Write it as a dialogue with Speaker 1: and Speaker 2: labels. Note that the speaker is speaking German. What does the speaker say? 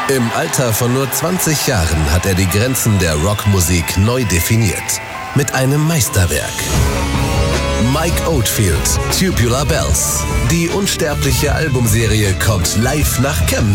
Speaker 1: Im Alter von nur 20 Jahren hat er die Grenzen der Rockmusik neu definiert. Mit einem Meisterwerk. Mike Oldfield, Tubular Bells. Die unsterbliche Albumserie kommt live nach Chemnitz.